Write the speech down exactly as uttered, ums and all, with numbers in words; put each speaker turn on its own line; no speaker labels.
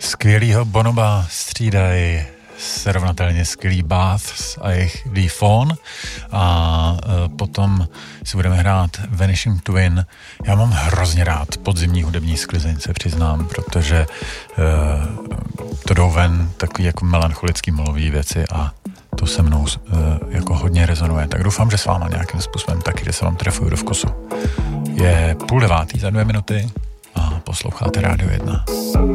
skvělýho Bonoba střídají srovnatelně skvělý Baths a jejich The Fawn a e, potom si budeme hrát Vanishing Twin. Já mám hrozně rád podzimní hudební sklizeň, se přiznám, protože e, to jdou ven takový jako melancholický molový věci a to se mnou e, jako hodně rezonuje. Tak doufám, že s váma nějakým způsobem taky, že se vám trefuju do vkusu. Je půl devátý za dvě minuty a posloucháte Rádio jedna.